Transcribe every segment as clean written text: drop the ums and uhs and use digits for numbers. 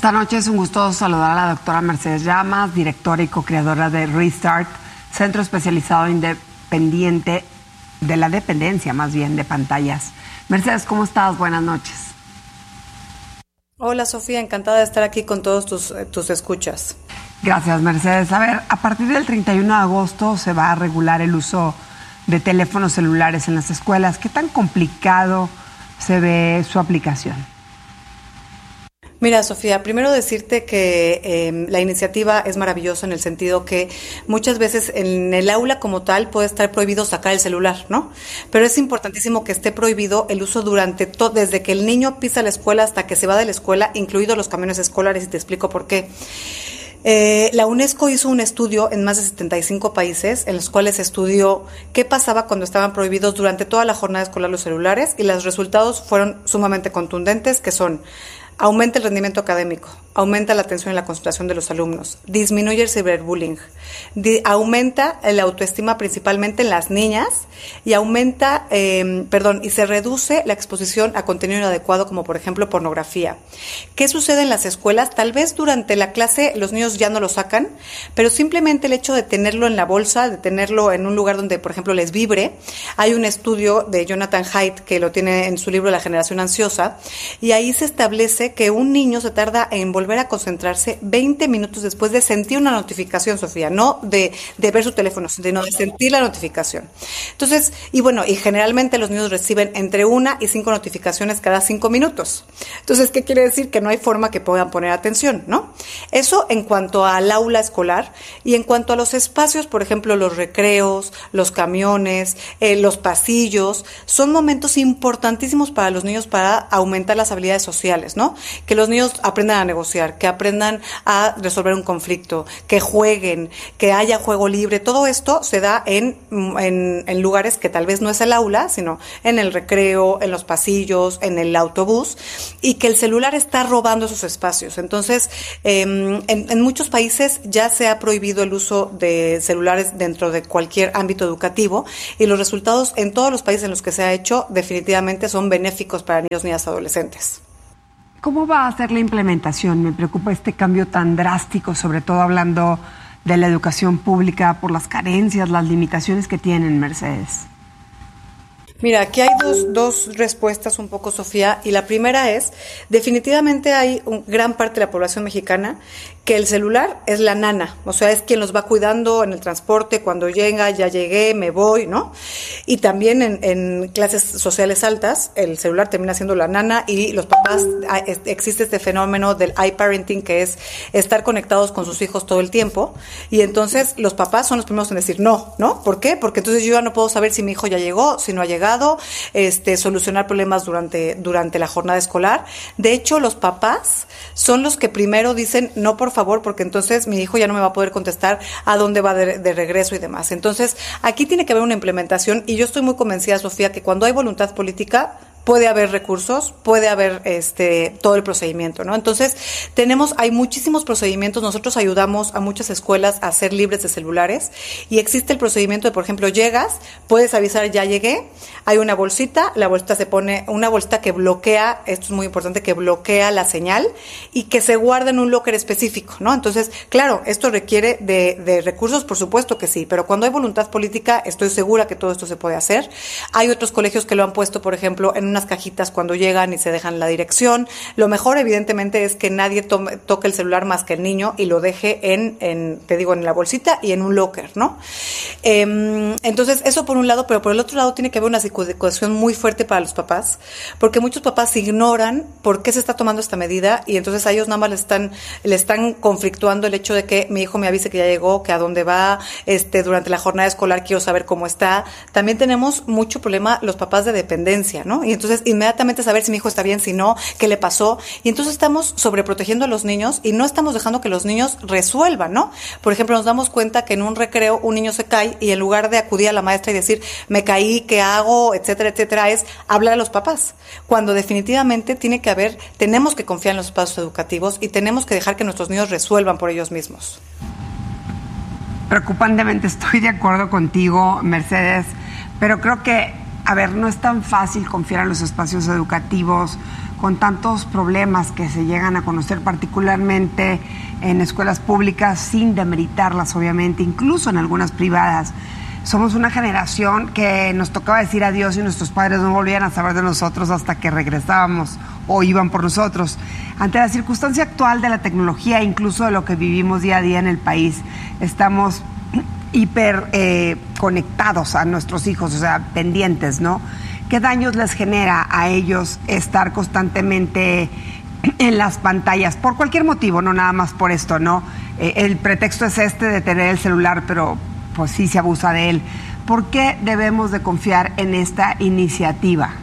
Esta noche es un gusto saludar a la doctora Mercedes Llamas, directora y co-creadora de Restart, centro especializado independiente de la dependencia, más bien, de pantallas. Mercedes, ¿cómo estás? Buenas noches. Hola, Sofía, encantada de estar aquí con todos tus escuchas. Gracias, Mercedes. A ver, a partir del 31 de agosto se va a regular el uso de teléfonos celulares en las escuelas. ¿Qué tan complicado se ve su aplicación? Mira, Sofía, primero decirte que la iniciativa es maravillosa en el sentido que muchas veces en el aula como tal puede estar prohibido sacar el celular, ¿no? Pero es importantísimo que esté prohibido el uso desde que el niño pisa la escuela hasta que se va de la escuela, incluidos los camiones escolares, y te explico por qué. La UNESCO hizo un estudio en más de 75 países en los cuales estudió qué pasaba cuando estaban prohibidos durante toda la jornada escolar los celulares, y los resultados fueron sumamente contundentes, que son: aumenta el rendimiento académico, aumenta la atención y la concentración de los alumnos, disminuye el ciberbullying, aumenta la autoestima principalmente en las niñas, y y se reduce la exposición a contenido inadecuado, como por ejemplo pornografía. ¿Qué sucede en las escuelas? Tal vez durante la clase los niños ya no lo sacan, pero simplemente el hecho de tenerlo en la bolsa, de tenerlo en un lugar donde, por ejemplo, les vibre. Hay un estudio de Jonathan Haidt que lo tiene en su libro La generación ansiosa, y ahí se establece que un niño se tarda en volver a concentrarse 20 minutos después de sentir una notificación, Sofía, no de ver su teléfono, sino de sentir la notificación. Entonces, y generalmente los niños reciben entre 1 y 5 notificaciones cada 5 minutos. Entonces, ¿qué quiere decir? Que no hay forma que puedan poner atención, ¿no? Eso en cuanto al aula escolar. Y en cuanto a los espacios, por ejemplo, los recreos, los camiones, los pasillos, son momentos importantísimos para los niños para aumentar las habilidades sociales, ¿no? Que los niños aprendan a negociar, que aprendan a resolver un conflicto, que jueguen, que haya juego libre. Todo esto se da en lugares que tal vez no es el aula, sino en el recreo, en los pasillos, en el autobús, y que el celular está robando esos espacios. Entonces, en muchos países ya se ha prohibido el uso de celulares dentro de cualquier ámbito educativo, y los resultados en todos los países en los que se ha hecho definitivamente son benéficos para niños, niñas, adolescentes. ¿Cómo va a ser la implementación? Me preocupa este cambio tan drástico, sobre todo hablando de la educación pública, por las carencias, las limitaciones que tienen, Mercedes. Mira, aquí hay dos respuestas un poco, Sofía, y la primera es, definitivamente hay gran parte de la población mexicana que el celular es la nana, o sea, es quien los va cuidando en el transporte, cuando llega, ya llegué, me voy, ¿no? Y también en clases sociales altas, el celular termina siendo la nana, y los papás, existe este fenómeno del iParenting, que es estar conectados con sus hijos todo el tiempo, y entonces los papás son los primeros en decir no, ¿no? ¿Por qué? Porque entonces yo ya no puedo saber si mi hijo ya llegó, si no ha llegado, solucionar problemas durante la jornada escolar. De hecho, los papás son los que primero dicen no, por favor, porque entonces mi hijo ya no me va a poder contestar a dónde va de regreso y demás. Entonces, aquí tiene que haber una implementación, y yo estoy muy convencida, Sofía, que cuando hay voluntad política puede haber recursos, puede haber todo el procedimiento, ¿no? Entonces, hay muchísimos procedimientos. Nosotros ayudamos a muchas escuelas a ser libres de celulares, y existe el procedimiento de, por ejemplo, llegas, puedes avisar ya llegué, hay una bolsita, la bolsita se pone, una bolsita que bloquea, esto es muy importante, que bloquea la señal y que se guarda en un locker específico, ¿no? Entonces, claro, esto requiere de recursos, por supuesto que sí, pero cuando hay voluntad política, estoy segura que todo esto se puede hacer. Hay otros colegios que lo han puesto, por ejemplo, en unas cajitas cuando llegan y se dejan la dirección. Lo mejor, evidentemente, es que nadie toque el celular más que el niño y lo deje en la bolsita y en un locker, ¿no? Entonces, eso por un lado, pero por el otro lado tiene que haber una psicoeducación muy fuerte para los papás, porque muchos papás ignoran por qué se está tomando esta medida, y entonces a ellos nada más le están conflictuando el hecho de que mi hijo me avise que ya llegó, que a dónde va, durante la jornada escolar quiero saber cómo está. También tenemos mucho problema los papás de dependencia, ¿no? Y entonces inmediatamente saber si mi hijo está bien, si no, qué le pasó. Y entonces estamos sobreprotegiendo a los niños y no estamos dejando que los niños resuelvan, ¿no? Por ejemplo, nos damos cuenta que en un recreo un niño se cae y en lugar de acudir a la maestra y decir, me caí, ¿qué hago?, etcétera, etcétera, es hablar a los papás. Cuando definitivamente tenemos que confiar en los espacios educativos y tenemos que dejar que nuestros niños resuelvan por ellos mismos. Preocupantemente estoy de acuerdo contigo, Mercedes, pero creo que, no es tan fácil confiar en los espacios educativos con tantos problemas que se llegan a conocer, particularmente en escuelas públicas, sin demeritarlas, obviamente, incluso en algunas privadas. Somos una generación que nos tocaba decir adiós y nuestros padres no volvían a saber de nosotros hasta que regresábamos o iban por nosotros. Ante la circunstancia actual de la tecnología, incluso de lo que vivimos día a día en el país, estamos hiper conectados a nuestros hijos, o sea, pendientes, ¿no? ¿Qué daños les genera a ellos estar constantemente en las pantallas? Por cualquier motivo, no nada más por esto, ¿no? El pretexto es de tener el celular, pero pues sí se abusa de él. ¿Por qué debemos de confiar en esta iniciativa?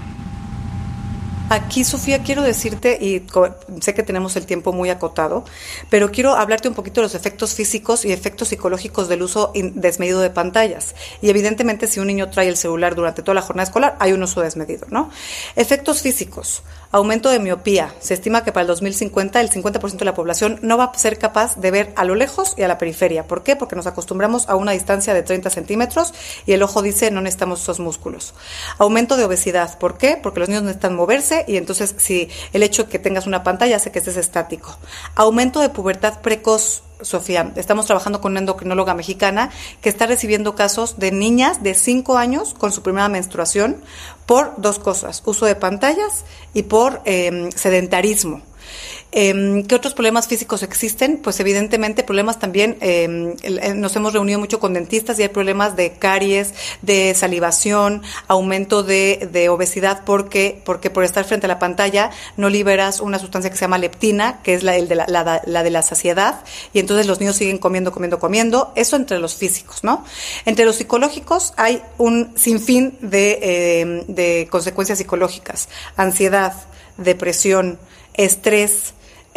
Aquí, Sofía, quiero decirte, y sé que tenemos el tiempo muy acotado, pero quiero hablarte un poquito de los efectos físicos y efectos psicológicos del uso desmedido de pantallas. Y evidentemente, si un niño trae el celular durante toda la jornada escolar, hay un uso desmedido, ¿no? Efectos físicos. Aumento de miopía. Se estima que para el 2050 el 50% de la población no va a ser capaz de ver a lo lejos y a la periferia. ¿Por qué? Porque nos acostumbramos a una distancia de 30 centímetros y el ojo dice no necesitamos esos músculos. Aumento de obesidad. ¿Por qué? Porque los niños necesitan moverse y entonces si el hecho de que tengas una pantalla hace que estés estático. Aumento de pubertad precoz. Sofía, estamos trabajando con una endocrinóloga mexicana que está recibiendo casos de niñas de 5 años con su primera menstruación por dos cosas, uso de pantallas y por sedentarismo. ¿Qué otros problemas físicos existen? Pues evidentemente problemas también, nos hemos reunido mucho con dentistas y hay problemas de caries, de salivación, aumento de obesidad porque por estar frente a la pantalla no liberas una sustancia que se llama leptina, que es la de la saciedad, y entonces los niños siguen comiendo, eso entre los físicos, ¿no? Entre los psicológicos hay un sinfín de consecuencias psicológicas, ansiedad, depresión, estrés.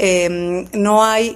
No hay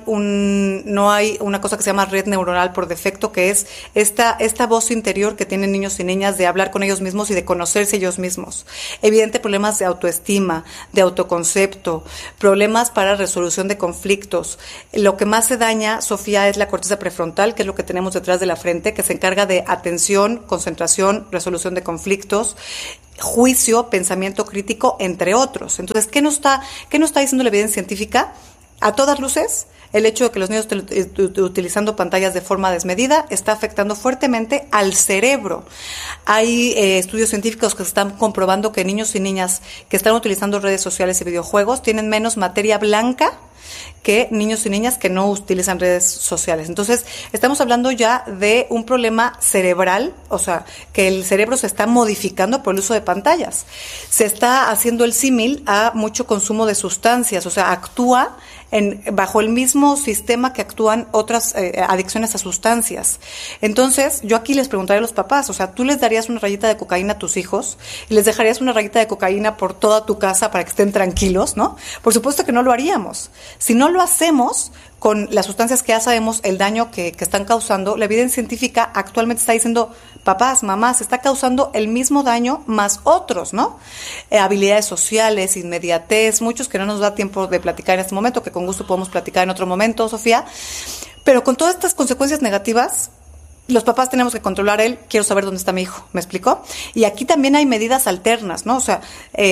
una cosa que se llama red neuronal por defecto, que es esta voz interior que tienen niños y niñas de hablar con ellos mismos y de conocerse ellos mismos. Evidente problemas de autoestima, de autoconcepto, problemas para resolución de conflictos. Lo que más se daña, Sofía, es la corteza prefrontal, que es lo que tenemos detrás de la frente, que se encarga de atención, concentración, resolución de conflictos, juicio, pensamiento crítico, entre otros. Entonces, ¿qué nos está diciendo la evidencia científica? A todas luces, el hecho de que los niños estén utilizando pantallas de forma desmedida está afectando fuertemente al cerebro. Hay estudios científicos que están comprobando que niños y niñas que están utilizando redes sociales y videojuegos tienen menos materia blanca que niños y niñas que no utilizan redes sociales. Entonces, estamos hablando ya de un problema cerebral, o sea, que el cerebro se está modificando por el uso de pantallas. Se está haciendo el símil a mucho consumo de sustancias, o sea, actúa bajo el mismo sistema que actúan otras adicciones a sustancias. Entonces, yo aquí les preguntaría a los papás, o sea, ¿tú les darías una rayita de cocaína a tus hijos y les dejarías una rayita de cocaína por toda tu casa para que estén tranquilos, ¿no? Por supuesto que no lo haríamos. Si no lo hacemos con las sustancias que ya sabemos el daño que están causando, la evidencia científica actualmente está diciendo, papás, mamás, está causando el mismo daño más otros, ¿no? Habilidades sociales, inmediatez, muchos que no nos da tiempo de platicar en este momento, que con gusto podemos platicar en otro momento, Sofía, pero con todas estas consecuencias negativas, los papás tenemos que controlar quiero saber dónde está mi hijo, ¿me explicó? Y aquí también hay medidas alternas, ¿no? O sea,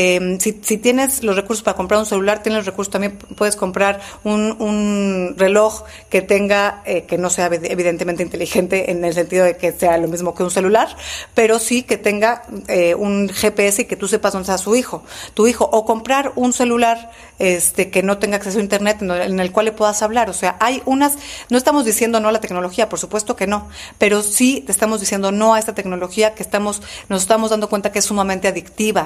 si tienes los recursos para comprar un celular, tienes los recursos, también puedes comprar un reloj que tenga, que no sea evidentemente inteligente en el sentido de que sea lo mismo que un celular, pero sí que tenga un GPS y que tú sepas dónde está tu hijo, o comprar un celular que no tenga acceso a internet en el cual le puedas hablar. O sea, no estamos diciendo no a la tecnología, por supuesto que no, pero sí te estamos diciendo no a esta tecnología que nos estamos dando cuenta que es sumamente adictiva.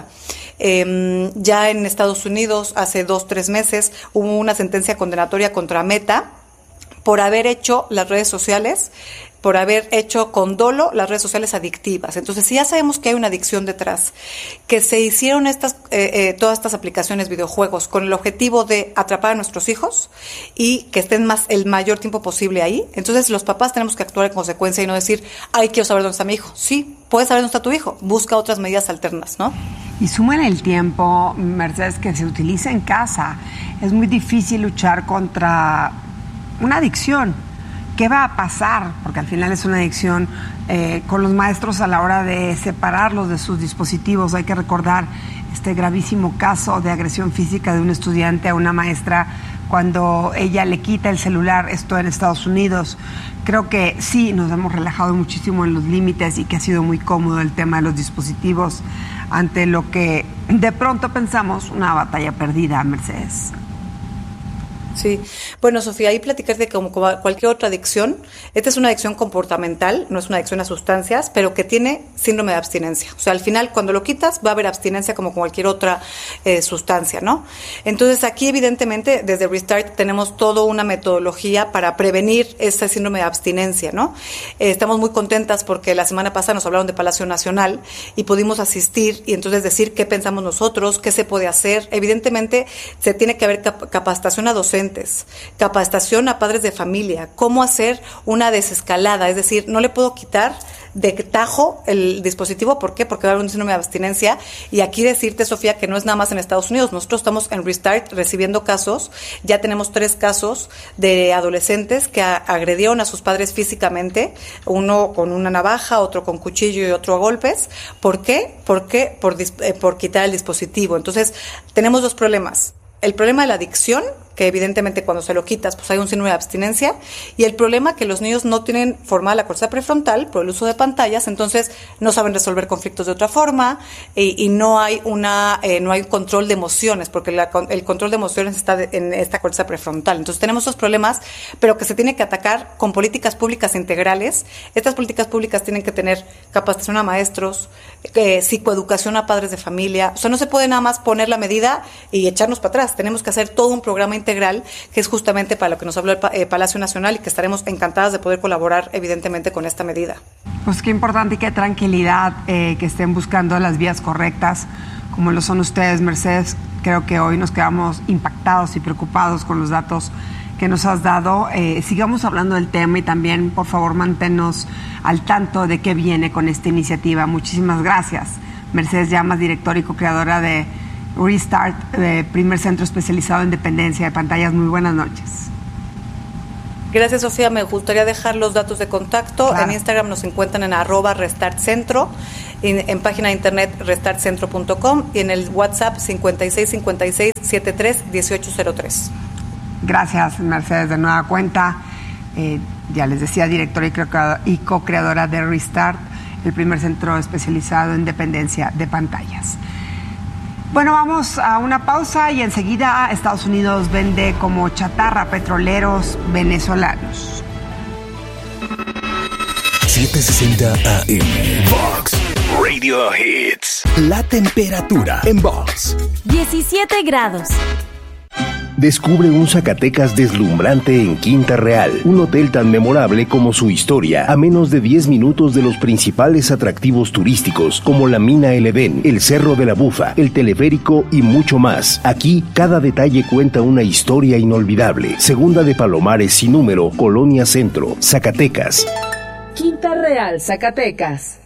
Ya en Estados Unidos, hace 2-3 meses, hubo una sentencia condenatoria contra Meta por haber hecho las redes sociales, por haber hecho con dolo las redes sociales adictivas. Entonces, si ya sabemos que hay una adicción detrás, que se hicieron todas estas aplicaciones, videojuegos, con el objetivo de atrapar a nuestros hijos y que estén el mayor tiempo posible ahí, entonces los papás tenemos que actuar en consecuencia y no decir, quiero saber dónde está mi hijo. Sí, puedes saber dónde está tu hijo, busca otras medidas alternas, ¿no? Y suman el tiempo, Mercedes, que se utiliza en casa. Es muy difícil luchar contra una adicción. ¿Qué va a pasar? Porque al final es una adicción con los maestros a la hora de separarlos de sus dispositivos. Hay que recordar este gravísimo caso de agresión física de un estudiante a una maestra cuando ella le quita el celular, esto en Estados Unidos. Creo que sí nos hemos relajado muchísimo en los límites y que ha sido muy cómodo el tema de los dispositivos ante lo que de pronto pensamos una batalla perdida, Mercedes. Sí, bueno, Sofía, ahí platicarte que como cualquier otra adicción, esta es una adicción comportamental, no es una adicción a sustancias, pero que tiene síndrome de abstinencia. O sea, al final, cuando lo quitas, va a haber abstinencia como cualquier otra sustancia, ¿no? Entonces, aquí, evidentemente, desde Restart tenemos toda una metodología para prevenir este síndrome de abstinencia, ¿no? Estamos muy contentas porque la semana pasada nos hablaron de Palacio Nacional y pudimos asistir y entonces decir qué pensamos nosotros, qué se puede hacer. Evidentemente, se tiene que haber capacitación a docentes, capacitación a padres de familia, cómo hacer una desescalada, es decir, no le puedo quitar de tajo el dispositivo. ¿Por qué? Porque va a haber un síndrome de abstinencia. Y aquí decirte, Sofía, que no es nada más en Estados Unidos. Nosotros estamos en Restart recibiendo casos. Ya tenemos 3 casos de adolescentes que agredieron a sus padres físicamente, uno con una navaja, otro con cuchillo y otro a golpes. ¿Por qué? Por quitar el dispositivo. Entonces, tenemos 2 problemas. El problema de la adicción, que evidentemente cuando se lo quitas pues hay un síndrome de abstinencia, y el problema que los niños no tienen formada la corteza prefrontal por el uso de pantallas, entonces no saben resolver conflictos de otra forma y no hay un control de emociones, porque el control de emociones está en esta corteza prefrontal. Entonces tenemos esos problemas, pero que se tiene que atacar con políticas públicas integrales. Estas políticas públicas tienen que tener capacitación a maestros, psicoeducación a padres de familia. O sea, no se puede nada más poner la medida y echarnos para atrás. Tenemos que hacer todo un programa integral, que es justamente para lo que nos habló el Palacio Nacional, y que estaremos encantadas de poder colaborar evidentemente con esta medida. Pues qué importante y qué tranquilidad que estén buscando las vías correctas, como lo son ustedes, Mercedes. Creo que hoy nos quedamos impactados y preocupados con los datos que nos has dado. Sigamos hablando del tema y también, por favor, manténnos al tanto de qué viene con esta iniciativa. Muchísimas gracias. Mercedes Llamas, directora y co-creadora de Restart, primer centro especializado en dependencia de pantallas. Muy buenas noches. Gracias, Sofía. Me gustaría dejar los datos de contacto. Claro. En Instagram nos encuentran en @restartcentro, en página de internet restartcentro.com y en el WhatsApp 5656731803. Gracias, Mercedes, de nueva cuenta. Ya les decía, directora y co-creadora de Restart, el primer centro especializado en dependencia de pantallas. Bueno, vamos a una pausa y enseguida Estados Unidos vende como chatarra petroleros venezolanos. 760 AM. Vox Radio Hits. La temperatura en Vox. 17 grados. Descubre un Zacatecas deslumbrante en Quinta Real, un hotel tan memorable como su historia, a menos de 10 minutos de los principales atractivos turísticos como la Mina El Edén, el Cerro de la Bufa, el teleférico y mucho más. Aquí, cada detalle cuenta una historia inolvidable. Segunda de Palomares sin número, Colonia Centro, Zacatecas. Quinta Real, Zacatecas.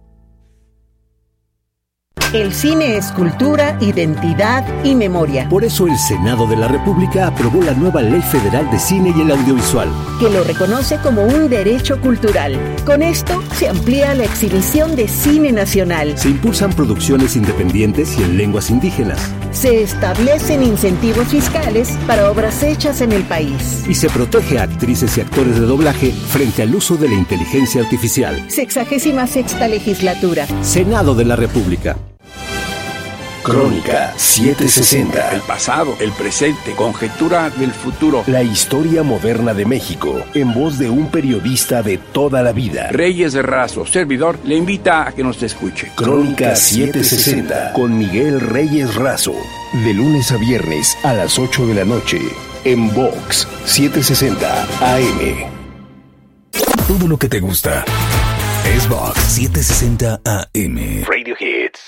El cine es cultura, identidad y memoria. Por eso el Senado de la República aprobó la nueva Ley Federal de Cine y el Audiovisual, que lo reconoce como un derecho cultural. Con esto se amplía la exhibición de cine nacional. Se impulsan producciones independientes y en lenguas indígenas. Se establecen incentivos fiscales para obras hechas en el país. Y se protege a actrices y actores de doblaje frente al uso de la inteligencia artificial. 66ª legislatura. Senado de la República. Crónica 760. El pasado, el presente, conjetura del futuro. La historia moderna de México, en voz de un periodista de toda la vida. Reyes Razo, servidor, le invita a que nos escuche. Crónica 760 con Miguel Reyes Razo. De lunes a viernes a las 8 de la noche. En Vox 760 AM. Todo lo que te gusta es Vox 760 AM. Radio Hits.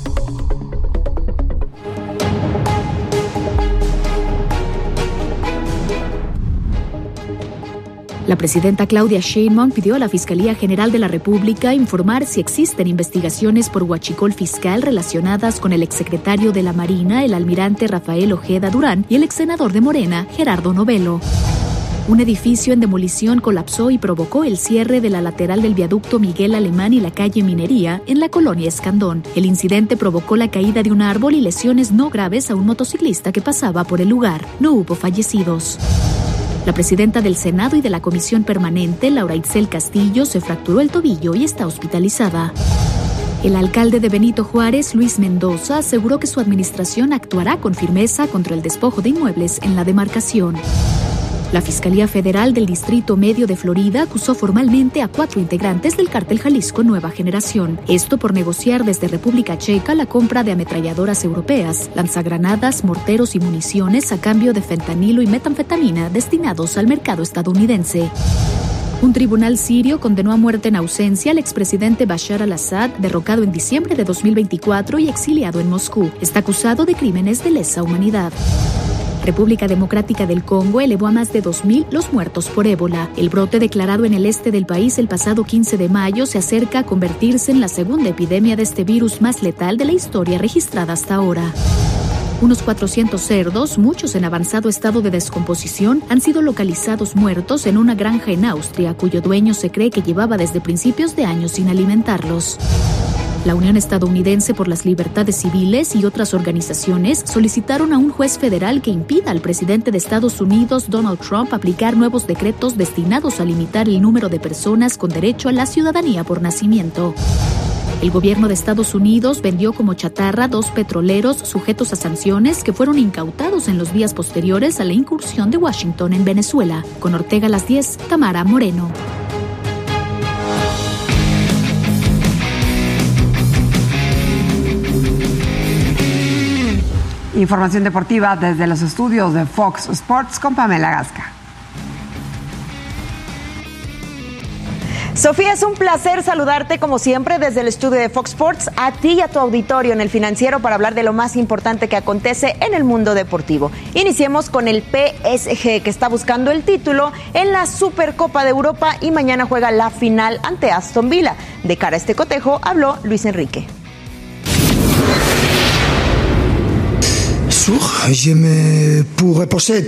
La presidenta Claudia Sheinbaum pidió a la Fiscalía General de la República informar si existen investigaciones por huachicol fiscal relacionadas con el exsecretario de la Marina, el almirante Rafael Ojeda Durán, y el exsenador de Morena, Gerardo Novelo. Un edificio en demolición colapsó y provocó el cierre de la lateral del viaducto Miguel Alemán y la calle Minería en la colonia Escandón. El incidente provocó la caída de un árbol y lesiones no graves a un motociclista que pasaba por el lugar. No hubo fallecidos. La presidenta del Senado y de la Comisión Permanente, Laura Itzel Castillo, se fracturó el tobillo y está hospitalizada. El alcalde de Benito Juárez, Luis Mendoza, aseguró que su administración actuará con firmeza contra el despojo de inmuebles en la demarcación. La Fiscalía Federal del Distrito Medio de Florida acusó formalmente a 4 integrantes del cártel Jalisco Nueva Generación. Esto por negociar desde República Checa la compra de ametralladoras europeas, lanzagranadas, morteros y municiones a cambio de fentanilo y metanfetamina destinados al mercado estadounidense. Un tribunal sirio condenó a muerte en ausencia al expresidente Bashar al-Assad, derrocado en diciembre de 2024 y exiliado en Moscú. Está acusado de crímenes de lesa humanidad. República Democrática del Congo elevó a más de 2,000 los muertos por ébola. El brote declarado en el este del país el pasado 15 de mayo se acerca a convertirse en la segunda epidemia de este virus más letal de la historia registrada hasta ahora. Unos 400 cerdos, muchos en avanzado estado de descomposición, han sido localizados muertos en una granja en Austria, cuyo dueño se cree que llevaba desde principios de año sin alimentarlos. La Unión Estadounidense por las Libertades Civiles y otras organizaciones solicitaron a un juez federal que impida al presidente de Estados Unidos, Donald Trump, aplicar nuevos decretos destinados a limitar el número de personas con derecho a la ciudadanía por nacimiento. El gobierno de Estados Unidos vendió como chatarra 2 petroleros sujetos a sanciones que fueron incautados en los días posteriores a la incursión de Washington en Venezuela. Con Ortega a las 10, Tamara Moreno. Información deportiva desde los estudios de Fox Sports con Pamela Gasca. Sofía, es un placer saludarte como siempre desde el estudio de Fox Sports, a ti y a tu auditorio en el Financiero para hablar de lo más importante que acontece en el mundo deportivo. Iniciemos con el PSG, que está buscando el título en la Supercopa de Europa y mañana juega la final ante Aston Villa. De cara a este cotejo habló Luis Enrique. Je me pour reposer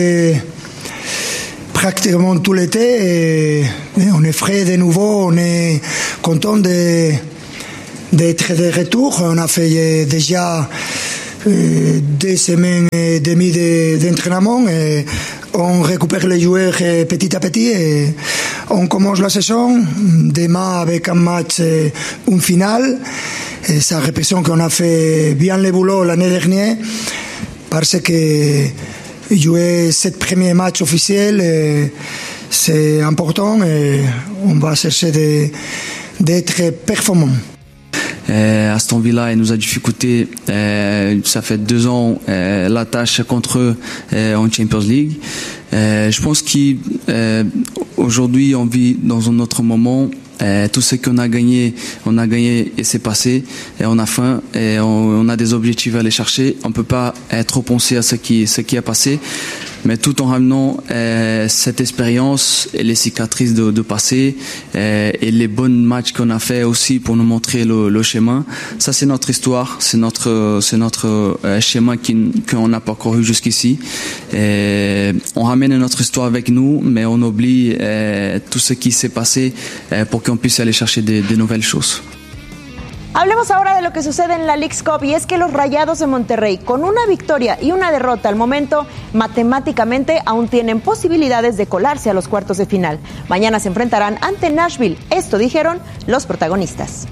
pratiquement tout l'été et on est frais de nouveau, on est content d'être de retour. On a fait déjà 2 semaines et demie d'entraînement et on récupère les joueurs petit à petit et on commence la saison demain avec un match, une finale. Et ça représente qu'on a fait bien le boulot l'année dernière parce que jouer 7 premiers matchs officiels, c'est important et on va chercher d'être performant. Aston Villa nous a difficulté, ça fait 2 ans la tâche contre eux en Champions League. Je pense qu'aujourd'hui on vit dans un autre moment. Tout ce qu'on a gagné et c'est passé et on a faim et on a des objectifs à aller chercher. On peut pas trop penser à ce qui a passé, mais tout en ramenant cette expérience et les cicatrices de passé et les bons matchs qu'on a fait aussi pour nous montrer le chemin. Ça c'est notre histoire, c'est notre chemin qu'on a parcouru jusqu'ici. Et on ramène notre histoire avec nous, mais on oublie tout ce qui s'est passé pour qu'on puisse aller chercher de nouvelles choses. Hablemos ahora de lo que sucede en la Leagues Cup, y es que los Rayados de Monterrey, con una victoria y una derrota al momento, matemáticamente aún tienen posibilidades de colarse a los cuartos de final. Mañana se enfrentarán ante Nashville. Esto dijeron los protagonistas.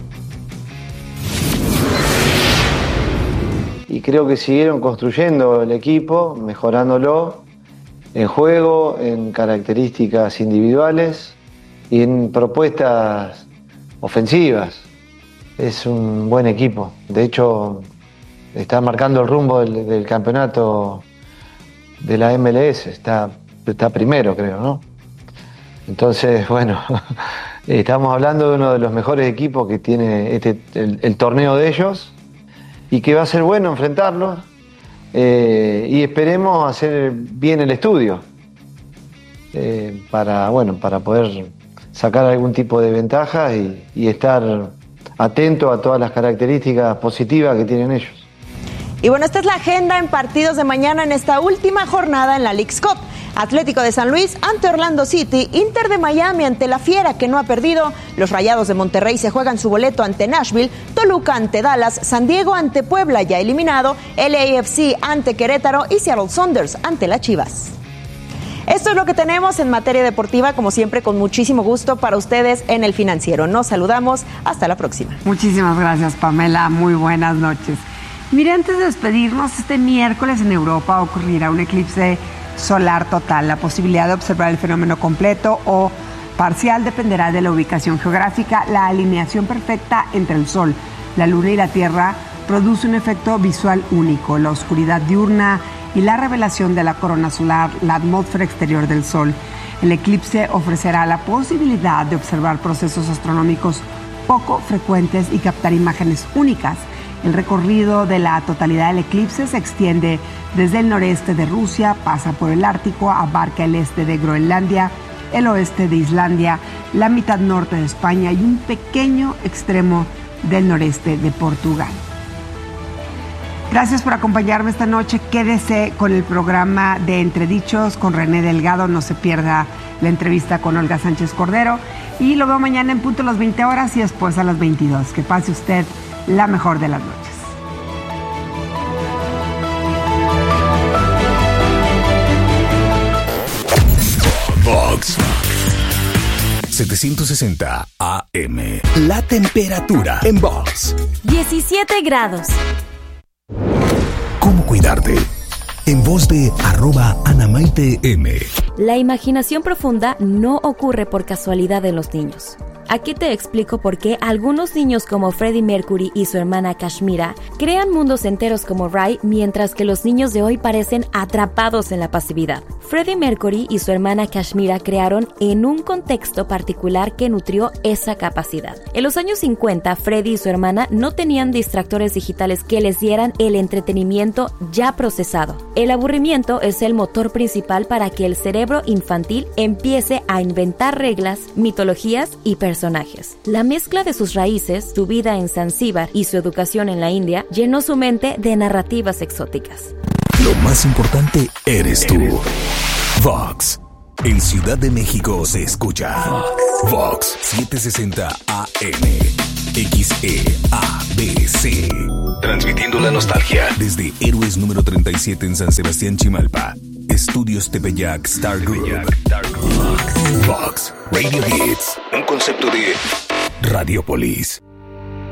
Y creo que siguieron construyendo el equipo, mejorándolo en juego, en características individuales y en propuestas ofensivas. Es un buen equipo. De hecho, está marcando el rumbo del campeonato de la MLS. Está primero, creo, ¿no? Entonces, bueno, estamos hablando de uno de los mejores equipos que tiene el torneo de ellos y que va a ser bueno enfrentarlos y esperemos hacer bien el estudio para poder sacar algún tipo de ventaja y estar atento a todas las características positivas que tienen ellos. Y bueno, esta es la agenda en partidos de mañana en esta última jornada en la Leagues Cup. Atlético de San Luis ante Orlando City, Inter de Miami ante la Fiera que no ha perdido, los Rayados de Monterrey se juegan su boleto ante Nashville, Toluca ante Dallas, San Diego ante Puebla ya eliminado, LAFC ante Querétaro y Seattle Sounders ante las Chivas. Esto es lo que tenemos en materia deportiva, como siempre, con muchísimo gusto para ustedes en El Financiero. Nos saludamos, hasta la próxima. Muchísimas gracias, Pamela, muy buenas noches. Mire, antes de despedirnos, este miércoles en Europa ocurrirá un eclipse solar total. La posibilidad de observar el fenómeno completo o parcial dependerá de la ubicación geográfica. La alineación perfecta entre el Sol, la Luna y la Tierra produce un efecto visual único. La oscuridad diurna y la revelación de la corona solar, la atmósfera exterior del Sol. El eclipse ofrecerá la posibilidad de observar procesos astronómicos poco frecuentes y captar imágenes únicas. El recorrido de la totalidad del eclipse se extiende desde el noreste de Rusia, pasa por el Ártico, abarca el este de Groenlandia, el oeste de Islandia, la mitad norte de España y un pequeño extremo del noreste de Portugal. Gracias por acompañarme esta noche. Quédese con el programa de Entredichos con René Delgado. No se pierda la entrevista con Olga Sánchez Cordero. Y lo veo mañana en punto a las 20 horas y después a las 22. Que pase usted la mejor de las noches. Vox 760 AM. La temperatura en Vox. 17 grados. ¿Cómo cuidarte? En voz de @AnamaiteM. La imaginación profunda no ocurre por casualidad en los niños. Aquí te explico por qué algunos niños como Freddie Mercury y su hermana Kashmira crean mundos enteros como Rai, mientras que los niños de hoy parecen atrapados en la pasividad. Freddie Mercury y su hermana Kashmira crearon en un contexto particular que nutrió esa capacidad. En los años 50, Freddie y su hermana no tenían distractores digitales que les dieran el entretenimiento ya procesado. El aburrimiento es el motor principal para que el cerebro infantil empiece a inventar reglas, mitologías y personajes. La mezcla de sus raíces, su vida en Zanzíbar y su educación en la India llenó su mente de narrativas exóticas. Lo más importante eres tú. Vox. En Ciudad de México se escucha Vox 760 AM. XEABC. Transmitiendo la nostalgia desde Héroes número 37 en San Sebastián, Chimalpa. Estudios Tepeyac Star Group. Vox Radio Hits. Un concepto de Radiopolis.